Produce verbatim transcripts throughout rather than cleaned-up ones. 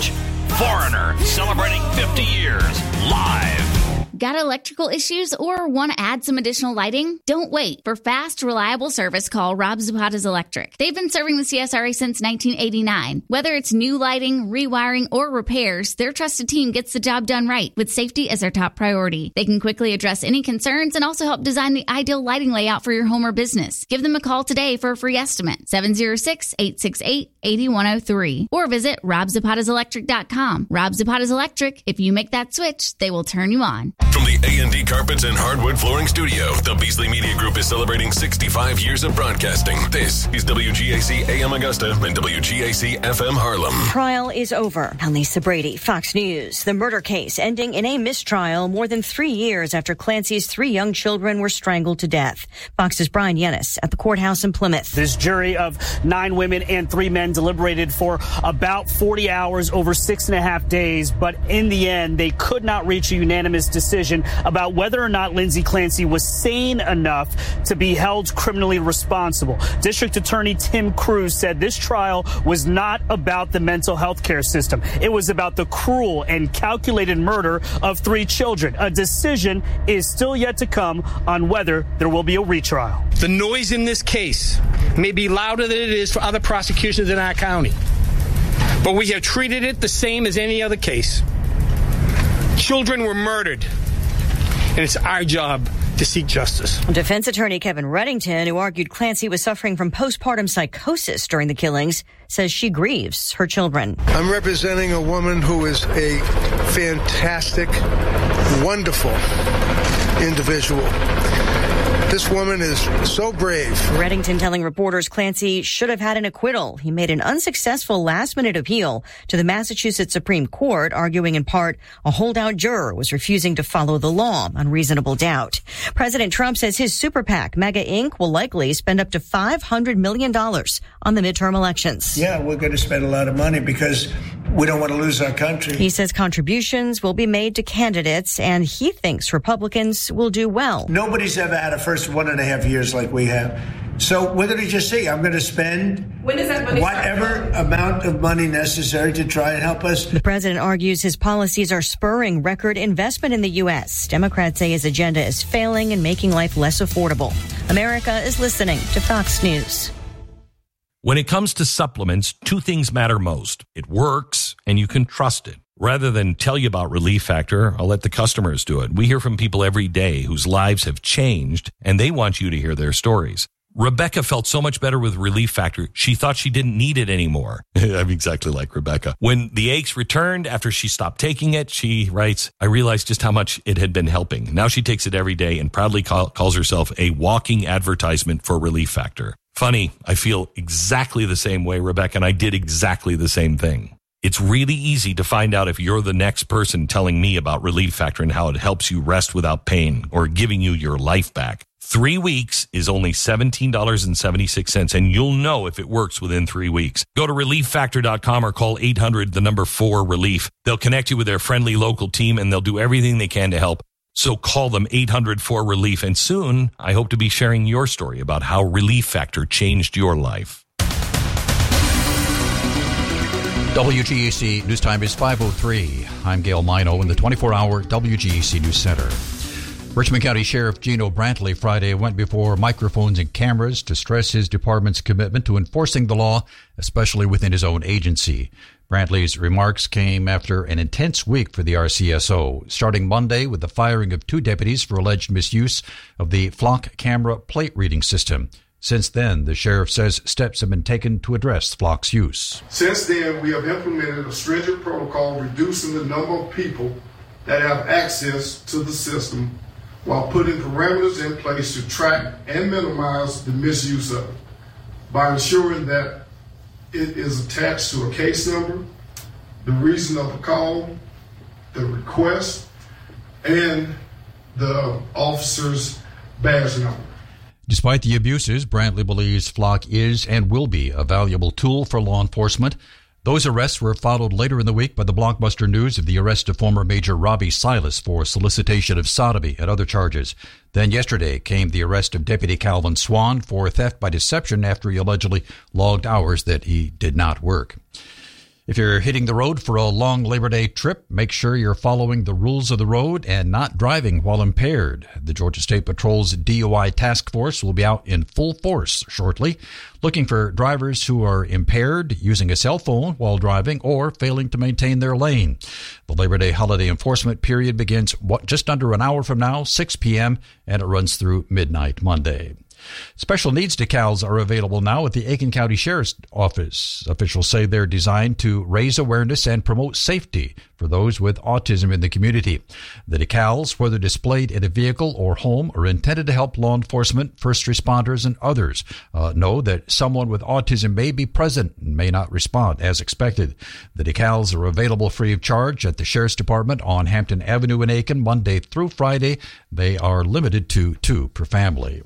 Coverage. Foreigner, celebrating fifty years, live. Got electrical issues or want to add some additional lighting? Don't wait. For fast, reliable service, call Rob Zapata's Electric. They've been serving the C S R A since nineteen eighty-nine. Whether it's new lighting, rewiring, or repairs, their trusted team gets the job done right, with safety as their top priority. They can quickly address any concerns and also help design the ideal lighting layout for your home or business. Give them a call today for a free estimate, seven oh six, eight six eight, eight one oh three, or visit rob zapatas electric dot com. Rob Zapata's Electric. If you make that switch, they will turn you on. From the A and D Carpets and Hardwood Flooring Studio, the Beasley Media Group is celebrating sixty-five years of broadcasting. This is W G A C A M Augusta and W G A C F M Harlem. Trial is over. I'm Lisa Brady, Fox News. The murder case ending in a mistrial more than three years after Clancy's three young children were strangled to death. Fox's Brian Yennis at the courthouse in Plymouth. This jury of nine women and three men deliberated for about forty hours over six and a half days, but in the end, they could not reach a unanimous decision about whether or not Lindsay Clancy was sane enough to be held criminally responsible. District Attorney Tim Cruz said this trial was not about the mental health care system. It was about the cruel and calculated murder of three children. A decision is still yet to come on whether there will be a retrial. The noise in this case may be louder than it is for other prosecutions in our county, but we have treated it the same as any other case. Children were murdered, and it's our job to seek justice. Defense attorney Kevin Reddington, who argued Clancy was suffering from postpartum psychosis during the killings, says she grieves her children. I'm representing a woman who is a fantastic, wonderful individual. This woman is so brave. Reddington telling reporters Clancy should have had an acquittal. He made an unsuccessful last-minute appeal to the Massachusetts Supreme Court, arguing in part a holdout juror was refusing to follow the law on reasonable doubt. President Trump says his super PAC, MAGA Incorporated, will likely spend up to five hundred million dollars on the midterm elections. Yeah, we're going to spend a lot of money because we don't want to lose our country. He says contributions will be made to candidates, and he thinks Republicans will do well. Nobody's ever had a first one and a half years like we have. So we're going to just see. I'm going to spend when does that money whatever amount of money necessary to try and help us. The president argues his policies are spurring record investment in the U S. Democrats say his agenda is failing and making life less affordable. America is listening to Fox News. When it comes to supplements, two things matter most. It works, and you can trust it. Rather than tell you about Relief Factor, I'll let the customers do it. We hear from people every day whose lives have changed, and they want you to hear their stories. Rebecca felt so much better with Relief Factor, she thought she didn't need it anymore. I'm exactly like Rebecca. When the aches returned after she stopped taking it, she writes, I realized just how much it had been helping. Now she takes it every day and proudly call, calls herself a walking advertisement for Relief Factor. Funny, I feel exactly the same way, Rebecca, and I did exactly the same thing. It's really easy to find out if you're the next person telling me about Relief Factor and how it helps you rest without pain or giving you your life back. Three weeks is only seventeen dollars and seventy-six cents, and you'll know if it works within three weeks. Go to relief factor dot com or call eight hundred, the number four, relief. They'll connect you with their friendly local team, and they'll do everything they can to help. So call them eight hundred, four, relief, and soon I hope to be sharing your story about how Relief Factor changed your life. W G E C News Time is five oh three. I'm Gail Mino in the twenty-four hour W G E C News Center. Richmond County Sheriff Gino Brantley Friday went before microphones and cameras to stress his department's commitment to enforcing the law, especially within his own agency. Brantley's remarks came after an intense week for the R C S O, starting Monday with the firing of two deputies for alleged misuse of the Flock camera plate reading system. Since then, the sheriff says steps have been taken to address Flock's use. Since then, we have implemented a stringent protocol reducing the number of people that have access to the system while putting parameters in place to track and minimize the misuse of it by ensuring that it is attached to a case number, the reason of the call, the request, and the officer's badge number. Despite the abuses, Brantley believes Flock is and will be a valuable tool for law enforcement. Those arrests were followed later in the week by the blockbuster news of the arrest of former Major Robbie Silas for solicitation of sodomy and other charges. Then yesterday came the arrest of Deputy Calvin Swan for theft by deception after he allegedly logged hours that he did not work. If you're hitting the road for a long Labor Day trip, make sure you're following the rules of the road and not driving while impaired. The Georgia State Patrol's D U I task force will be out in full force shortly, looking for drivers who are impaired, using a cell phone while driving, or failing to maintain their lane. The Labor Day holiday enforcement period begins just under an hour from now, six p.m., and it runs through midnight Monday. Special needs decals are available now at the Aiken County Sheriff's Office. Officials say they're designed to raise awareness and promote safety for those with autism in the community. The decals, whether displayed in a vehicle or home, are intended to help law enforcement, first responders, and others uh, know that someone with autism may be present and may not respond as expected. The decals are available free of charge at the Sheriff's Department on Hampton Avenue in Aiken, Monday through Friday. They are limited to two per family.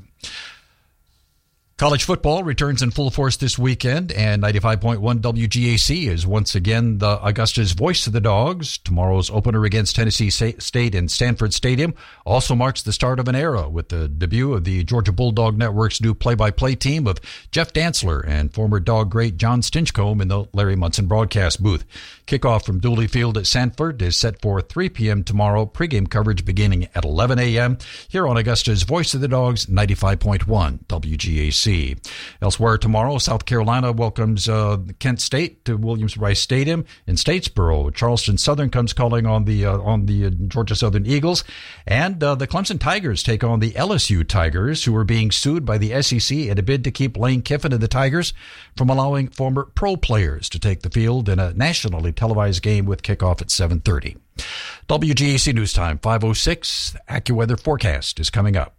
College football returns in full force this weekend, and ninety-five point one W G A C is once again the Augusta's voice of the Dogs. Tomorrow's opener against Tennessee State in Stanford Stadium also marks the start of an era with the debut of the Georgia Bulldog Network's new play-by-play team of Jeff Dantzler and former dog great John Stinchcomb in the Larry Munson broadcast booth. Kickoff from Dooley Field at Sanford is set for three p.m. tomorrow. Pregame coverage beginning at eleven a.m. here on Augusta's voice of the Dogs, ninety-five point one W G A C. Elsewhere tomorrow, South Carolina welcomes uh, Kent State to Williams-Brice Stadium in Statesboro. Charleston Southern comes calling on the uh, on the uh, Georgia Southern Eagles, and uh, the Clemson Tigers take on the L S U Tigers, who are being sued by the S E C in a bid to keep Lane Kiffin and the Tigers from allowing former pro players to take the field in a nationally televised game with kickoff at seven thirty. W G A C News Time, five oh six. The AccuWeather forecast is coming up.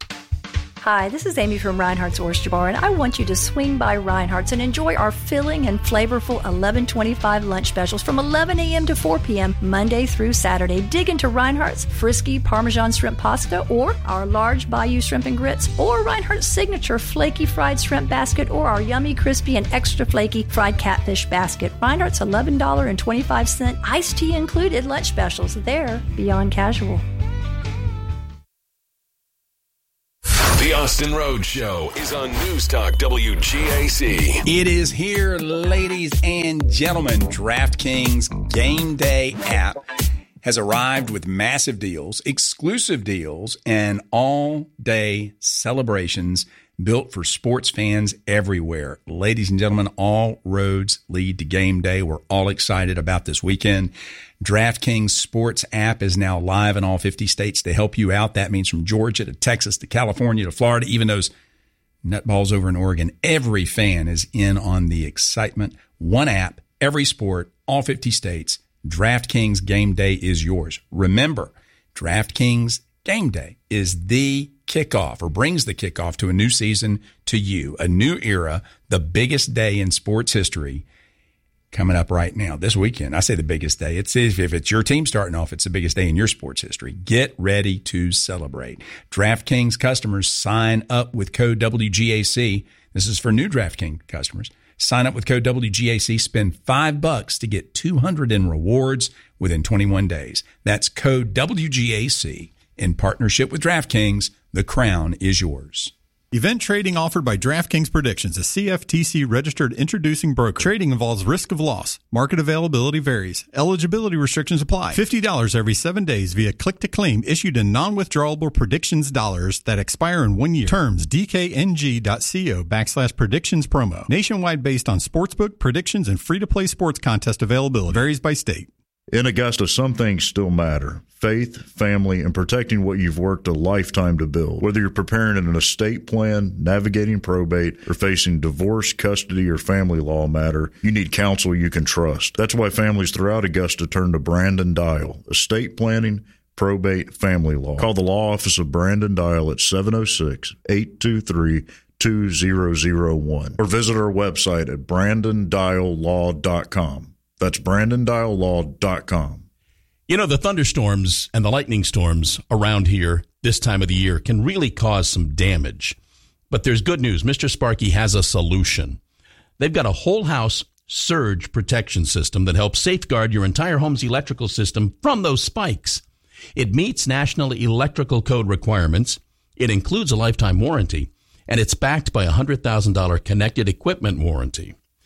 Hi, this is Amy from Reinhardt's Oyster Bar, and I want you to swing by Reinhardt's and enjoy our filling and flavorful eleven twenty-five lunch specials from eleven a.m. to four p.m. Monday through Saturday. Dig into Reinhardt's Frisky Parmesan Shrimp Pasta, or our large Bayou Shrimp and Grits, or Reinhardt's Signature Flaky Fried Shrimp Basket, or our yummy, crispy, and extra flaky fried catfish basket. Reinhardt's eleven twenty-five iced tea included lunch specials. They're beyond casual. The Austin Rhodes Show is on News Talk W G A C. It is here, ladies and gentlemen. DraftKings Game Day app has arrived with massive deals, exclusive deals, and all-day celebrations built for sports fans everywhere. Ladies and gentlemen, all roads lead to game day. We're all excited about this weekend. DraftKings Sports app is now live in all fifty states to help you out. That means from Georgia to Texas to California to Florida, even those nutballs over in Oregon. Every fan is in on the excitement. One app, every sport, all fifty states. DraftKings Game Day is yours. Remember, DraftKings Game Day is the kickoff, or brings the kickoff to a new season to you, a new era, the biggest day in sports history coming up right now this weekend. I say the biggest day. It's if it's your team starting off, it's the biggest day in your sports history. Get ready to celebrate. DraftKings customers sign up with code W G A C. This is for new DraftKings customers. Sign up with code W G A C. Spend five bucks to get two hundred in rewards within twenty-one days. That's code W G A C in partnership with DraftKings. The crown is yours. Event trading offered by DraftKings Predictions, a C F T C-registered introducing broker. Trading involves risk of loss. Market availability varies. Eligibility restrictions apply. fifty dollars every seven days via click-to-claim issued in non-withdrawable predictions dollars that expire in one year. Terms dkng.co backslash predictions promo. Nationwide based on sportsbook, predictions, and free-to-play sports contest availability. Varies by state. In Augusta, some things still matter. Faith, family, and protecting what you've worked a lifetime to build. Whether you're preparing an estate plan, navigating probate, or facing divorce, custody, or family law matter, you need counsel you can trust. That's why families throughout Augusta turn to Brandon Dial. Estate planning, probate, family law. Call the law office of Brandon Dial at seven oh six, eight two three, two zero zero one or visit our website at brandon dial law dot com. That's brandon dial law dot com. You know, the thunderstorms and the lightning storms around here this time of the year can really cause some damage. But there's good news. Mister Sparky has a solution. They've got a whole house surge protection system that helps safeguard your entire home's electrical system from those spikes. It meets National Electrical Code requirements. It includes a lifetime warranty, and it's backed by a one hundred thousand dollars connected equipment warranty.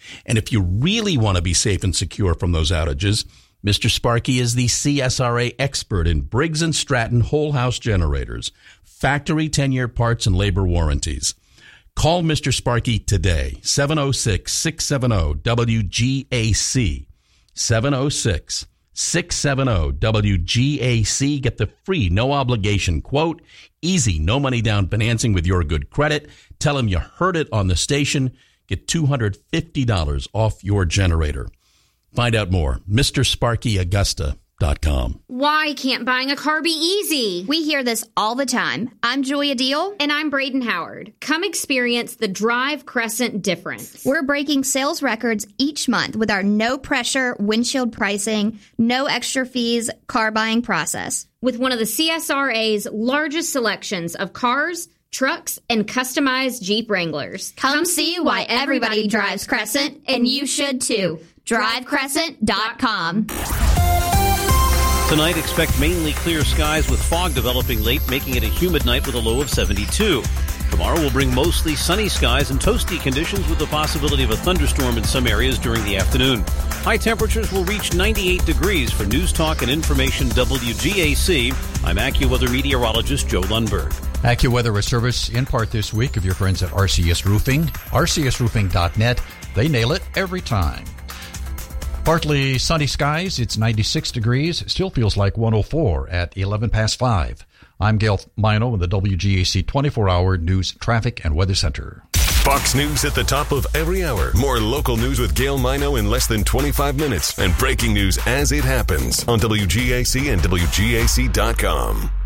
And if you really want to be safe and secure from those outages, Mister Sparky is the C S R A expert in Briggs and Stratton whole house generators, factory ten-year parts and labor warranties. Call Mister Sparky today, seven oh six, six seven oh, W G A C, seven oh six, six seven oh, W G A C. Get the free, no-obligation quote, easy, no-money down financing with your good credit. Tell him you heard it on the station. Get two hundred fifty dollars off your generator. Find out more, Mister Sparky Augusta dot com. Why can't buying a car be easy? We hear this all the time. I'm Julia Deal. And I'm Braden Howard. Come experience the Drive Crescent difference. We're breaking sales records each month with our no-pressure windshield pricing, no extra fees car buying process. With one of the C S R A's largest selections of cars, trucks, and customized Jeep Wranglers. Come, Come see why everybody drives Crescent, and you should too. drive crescent dot com. Tonight, expect mainly clear skies with fog developing late, making it a humid night with a low of seventy-two. Tomorrow will bring mostly sunny skies and toasty conditions with the possibility of a thunderstorm in some areas during the afternoon. High temperatures will reach ninety-eight degrees for News Talk and Information W G A C. I'm AccuWeather meteorologist Joe Lundberg. AccuWeather, a service in part this week of your friends at R C S Roofing, R C S roofing dot net. They nail it every time. Partly sunny skies. It's ninety-six degrees. Still feels like one oh four at eleven past five. I'm Gail Mino in the W G A C twenty-four hour News, Traffic, and Weather Center. Fox News at the top of every hour. More local news with Gail Mino in less than twenty-five minutes. And breaking news as it happens on W G A C and W G A C dot com.